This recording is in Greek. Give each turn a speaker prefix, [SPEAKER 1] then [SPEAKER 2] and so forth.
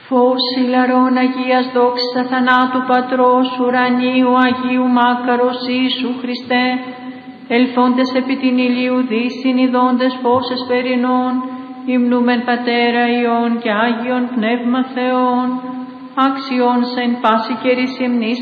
[SPEAKER 1] Φως ηλαρών Αγίας δόξης αθανάτου Πατρός ουρανίου Αγίου Μάκαρος Ιησού Χριστέ, ελθόντες επί την ηλίου δύσιν ειδώντες φως εσπερινών, υμνούμεν Πατέρα Υιόν και Άγιον Πνεύμα Θεόν, άξιον σε εν πάση καιρής υμνής